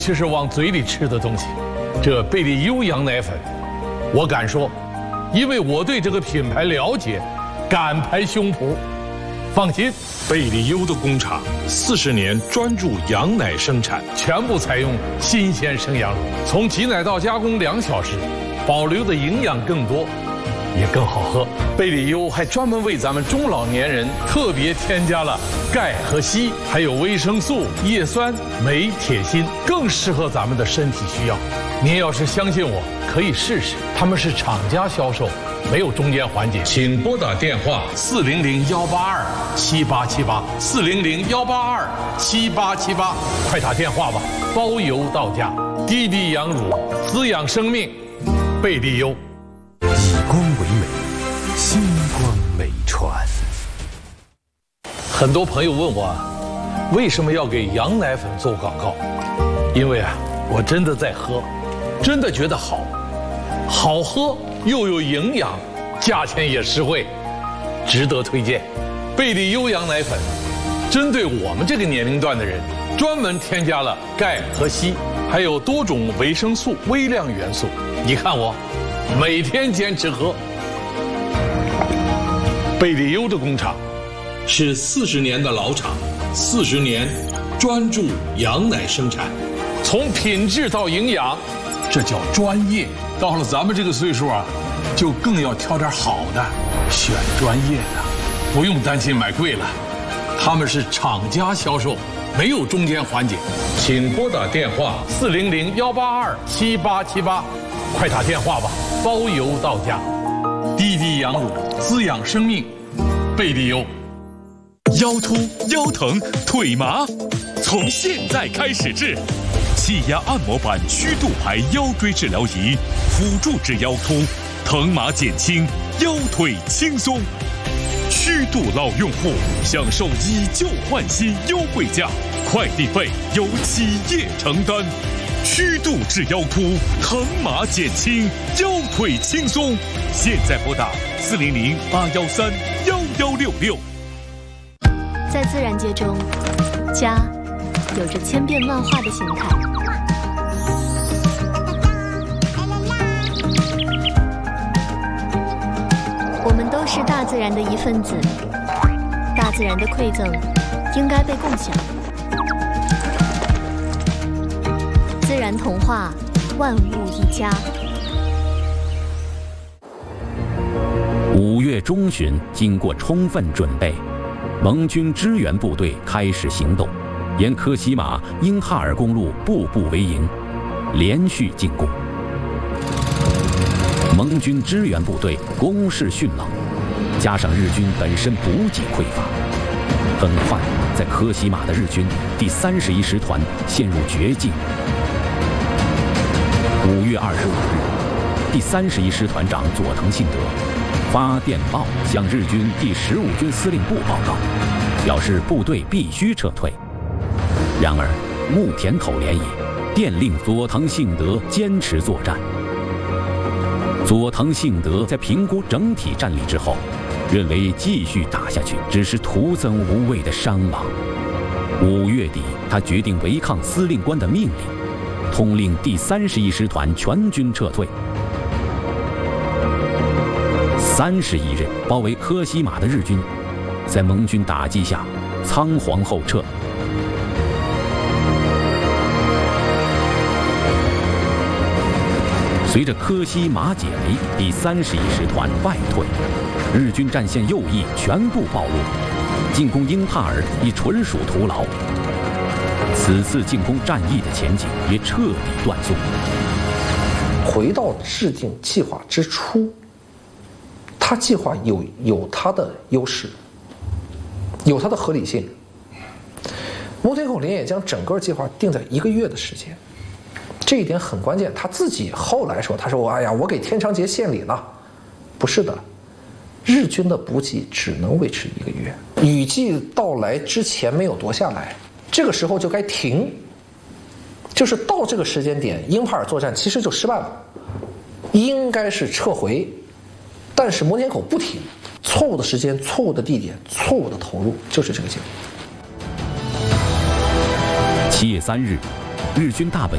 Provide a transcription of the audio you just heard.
其实往嘴里吃的东西，这贝利优羊奶粉，我敢说，因为我对这个品牌了解，敢拍胸脯。放心， 贝利优的工厂40年专注羊奶生产， 全部采用新鲜生羊乳，从挤奶到加工2小时，保留的营养更多，也更好喝。贝利优还专门为咱们中老年人特别添加了钙和硒，还有维生素、叶酸、镁、铁、锌，更适合咱们的身体需要。您要是相信我，可以试试。他们是厂家销售，没有中间环节。请拨打电话400-182-7878，400-182-7878，快打电话吧，包邮到家。滴滴羊乳，滋养生命，贝利优。 以光为美，星光美传。 很多朋友问我，为什么要给羊奶粉做广告？因为我真的在喝，真的觉得好喝又有营养，价钱也实惠，值得推荐。贝利优羊奶粉针对我们这个年龄段的人，专门添加了钙和硒，还有多种维生素、微量元素。你看我每天坚持喝。贝利优的工厂是40年的老厂，40年专注羊奶生产，从品质到营养，这叫专业。到了咱们这个岁数就更要挑点好的，选专业的，不用担心买贵了。他们是厂家销售，没有中间环节。请拨打电话400-182-7878，快打电话吧，包邮到家。滴滴羊乳，滋养生命，贝利优。 腰突、腰疼、腿麻，从现在开始治。气压按摩版虚度牌腰椎治疗仪，辅助治腰突，疼麻减轻，腰腿轻松。虚度老用户享受以旧换新优惠价，快递费由企业承担。虚度治腰突，疼麻减轻，腰腿轻松。现在拨打400-813-1166。 在自然界中，家有着千变万化的形态。我们都是大自然的一份子，大自然的馈赠应该被共享。自然童话，万物一家。 5月中旬，经过充分准备，盟军支援部队开始行动，沿科西玛英哈尔公路步步为营，连续进攻。盟军支援部队攻势迅猛，加上日军本身补给匮乏，很快在科西玛的日军第31师团陷入绝境。5月25日，第31师团长佐藤信德发电报向日军第15军司令部报告，表示部队必须撤退。然而木田口联野电令佐藤信德坚持作战。佐藤信德在评估整体战力之后，认为继续打下去只是徒增无谓的伤亡。5月底，他决定违抗司令官的命令，统领第31师团全军撤退。31日，包围科西玛的日军，在盟军打击下仓皇后撤。随着科西玛解围，第31师团外退，日军战线右翼全部暴露，进攻英帕尔已纯属徒劳。此次进攻战役的前景也彻底断送。 回到制定计划之初，他计划有他的优势，有它的合理性。木田口联也将整个计划定在1个月的时间，这一点很关键。他自己后来说：“他说，哎呀，我给天长节献礼了。”不是的，日军的补给只能维持1个月，雨季到来之前没有夺下来，这个时候就该停。就是到这个时间点，英帕尔作战其实就失败了，应该是撤回，但是摩田口不停，错误的时间、错误的地点、错误的投入，就是这个结果。 7月3日，日军大本